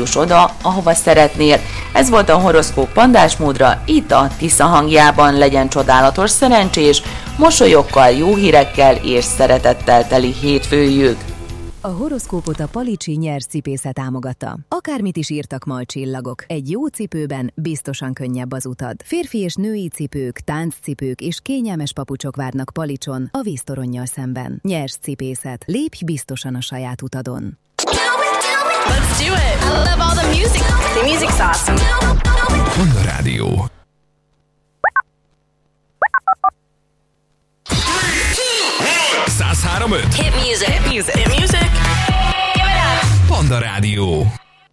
juss oda, ahova szeretnél. Ez volt a horoszkóp pandásmódra, itt a Tisza hangjában. Legyen csodálatos, szerencsés, mosolyokkal, jó hírekkel és szeretettel teli hétfőjük. A horoszkópot a Palicsi Nyers cipésze támogatta. Akármit is írtak ma a csillagok, egy jó cipőben biztosan könnyebb az utad. Férfi és női cipők, tánccipők és kényelmes papucsok várnak Palicson, a víztoronnyal szemben. Nyers cipészet. Lépj biztosan a saját utadon. Let's do it. I love all the music. The music's awesome. Honda Rádió. Hit music. Hit music. Hit music. Give it up. Honda Rádió.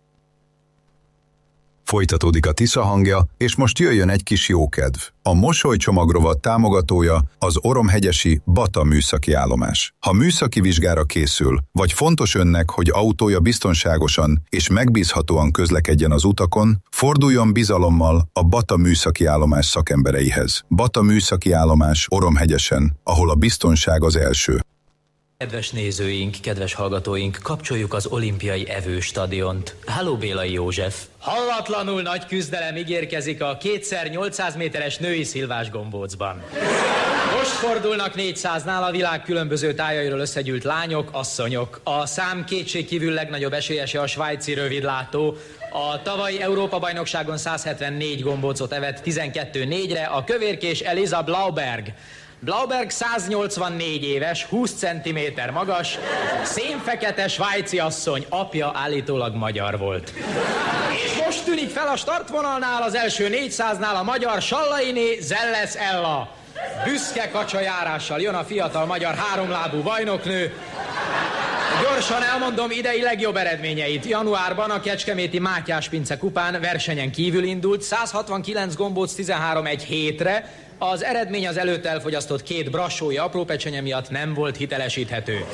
Folytatódik a Tisza hangja, és most jöjjön egy kis jókedv. A mosolycsomagrovat támogatója az Oromhegyesi Bata műszaki állomás. Ha műszaki vizsgára készül, vagy fontos önnek, hogy autója biztonságosan és megbízhatóan közlekedjen az utakon, forduljon bizalommal a Bata műszaki állomás szakembereihez. Bata műszaki állomás Oromhegyesen, ahol a biztonság az első. Kedves nézőink, kedves hallgatóink, kapcsoljuk az olimpiai evőstadiont. Halló Bélai József! Hallatlanul nagy küzdelem ígérkezik a 2x800 méteres női szilvásgombócban. Most fordulnak 400-nál a világ különböző tájairól összegyűlt lányok, asszonyok. A szám kétségkívül legnagyobb esélyese a svájci rövidlátó. A tavalyi Európa-bajnokságon 174 gombócot evett 12-4-re a kövérkés Eliza Blauberg. Blauberg 184 éves, 20 cm magas, szénfekete svájci asszony, apja állítólag magyar volt. És most tűnik fel a startvonalnál az első 400-nál a magyar Sallainé Zelles Ella. Büszke kacsajárással jön a fiatal magyar háromlábú bajnoknő. Gyorsan elmondom idei legjobb eredményeit. Januárban a Kecskeméti Mátyás Pince kupán versenyen kívül indult, 169 gombóc 13-1 hétre. Az eredmény az előtt elfogyasztott 2 brassói aprópecsenye miatt nem volt hitelesíthető.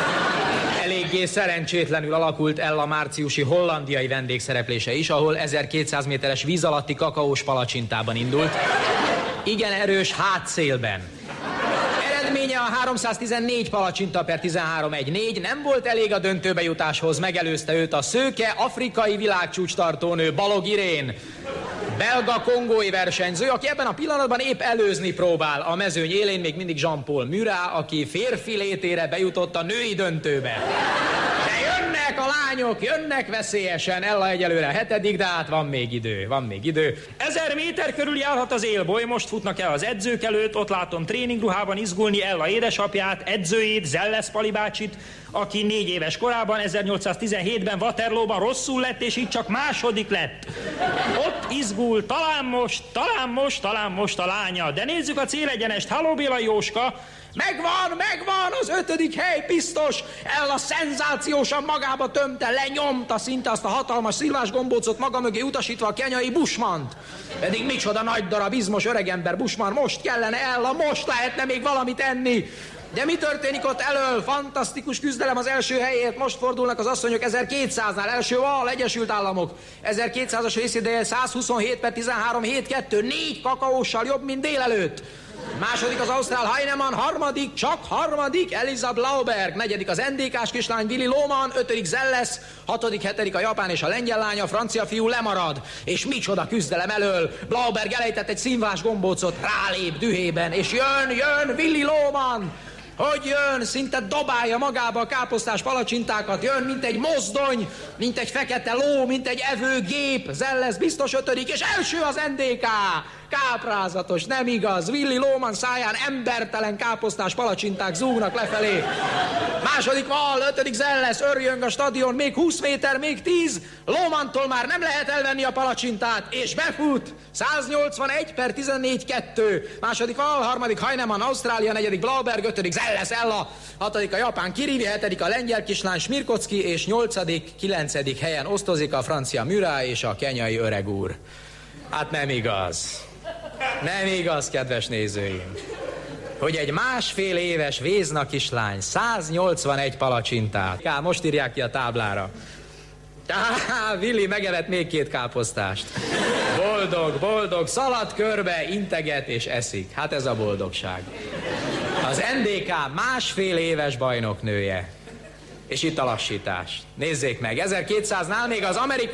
Eléggé szerencsétlenül alakult el a márciusi hollandiai vendégszereplése is, ahol 1200 méteres víz alatti kakaós palacsintában indult. Igen erős hátszélben. Eredménye a 314 palacsinta per 13-1-4, nem volt elég a döntőbe jutáshoz, megelőzte őt a szőke afrikai világcsúcstartónő Balog Irén. Belga-kongói versenyző, aki ebben a pillanatban épp előzni próbál. A mezőny élén még mindig Jean-Paul Murat, aki férfi létére bejutott a női döntőbe. De jönnek a lányok, jönnek veszélyesen. Ella egyelőre 7., de hát van még idő. 1000 méter körül járhat az élboly, most futnak el az edzők előtt, ott látom tréningruhában izgulni Ella édesapját, edzőjét, Zelles Pali bácsit, aki 4 éves korában, 1817-ben Waterlooban rosszul lett, és így csak második lett. Ott izgul, talán most a lánya. De nézzük a célegyenest. Halló Béla Jóska! Megvan, az 5. hely biztos. Ella szenzációsan magába tömte, lenyomta szinte azt a hatalmas szilvásgombócot, maga mögé utasítva a kenyai Bushmant. Pedig micsoda nagy darab, izmos öregember Bushman, most kellene Ella, most lehetne még valamit enni. De mi történik ott elől? Fantasztikus küzdelem az első helyért. Most fordulnak az asszonyok 1200-nál. Első val, Egyesült Államok. 1200-as részideje 127 per 13-7-2. 4 kakaóssal jobb, mint délelőtt. Második az ausztrál Heinemann, harmadik Eliza Blauberg, negyedik az NDK-s kislány Willy Lohmann, 5. Zelles, 6., 7. a japán és a lengyel lánya, a francia fiú lemarad. És micsoda küzdelem elől. Blauberg elejtett egy színvás gombócot, rálép dühében, és jön Willy Lohmann. Hogy jön, szinte dobálja magába a káposztás palacsintákat, jön, mint egy mozdony, mint egy fekete ló, mint egy evőgép, Zelles biztos 5. és első az NDK. Káprázatos, nem igaz, Willy Lohmann száján embertelen káposztás palacsinták zúgnak lefelé. Második val, 5. Zelles, örjöng a stadion, még 20 méter, még 10, Lohmanntól már nem lehet elvenni a palacsintát, és befut, 181 per 14-2. Második val, 3. Heinemann, Ausztrália, 4. Blauberg, 5. Zelles Ella, 6. a japán Kirivi, 7. a lengyel kislány Smirkocki, és 8., 9. helyen osztozik a francia Murat és a kenyai öregúr. Hát nem igaz, kedves nézőim, hogy egy 1,5 éves Vézna kislány 181 palacsintát. Most írják ki a táblára. Willy megevett még 2 káposztást. Boldog, szalad körbe, integet és eszik. Hát ez a boldogság. Az NDK 1,5 éves bajnoknője. És itt a lassítás. Nézzék meg, 1200-nál még az amerikai